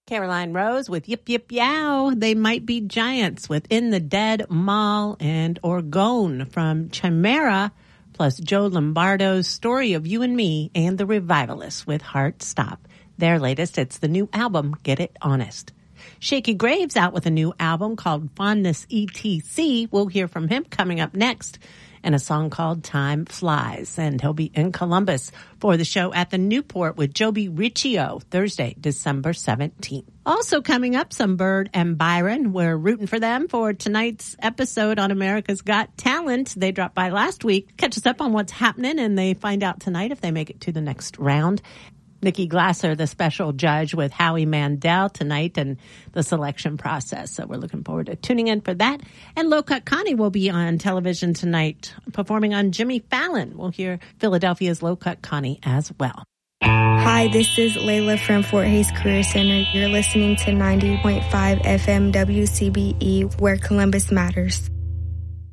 Caroline Rose with Yip Yip Yow. They Might Be Giants with In the Dead, Mall, and Orgone from Chimera, plus Joe Lombardo's Story of You and Me and The Revivalists with Heart Stop. Their latest, it's the new album, Get It Honest. Shaky Graves out with a new album called Fondness ETC. We'll hear from him coming up next. And a song called Time Flies. And he'll be in Columbus for the show at the Newport with Joby Riccio, Thursday, December 17th. Also coming up, some Bird and Byron. We're rooting for them for tonight's episode on America's Got Talent. They dropped by last week. Catch us up on what's happening, and they find out tonight if they make it to the next round. Nikki Glasser, the special judge with Howie Mandel tonight and the selection process. So we're looking forward to tuning in for that. And Low Cut Connie will be on television tonight performing on Jimmy Fallon. We'll hear Philadelphia's Low Cut Connie as well. Hi, this is Layla from Fort Hays Career Center. You're listening to 90.5 FM WCBE, where Columbus matters.